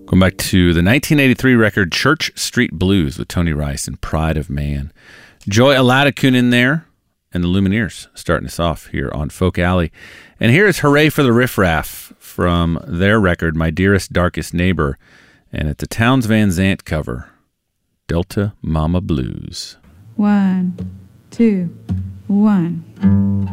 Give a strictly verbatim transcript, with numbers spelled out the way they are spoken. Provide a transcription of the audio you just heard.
Going back to the nineteen eighty-three record Church Street Blues with Tony Rice and Pride of Man. Joy Aladakun in there, and the Lumineers starting us off here on Folk Alley. And here is Hooray for the Riff Raff from their record, My Dearest Darkest Neighbor. And it's a Townes Van Zandt cover, Delta Mama Blues. One, two, one.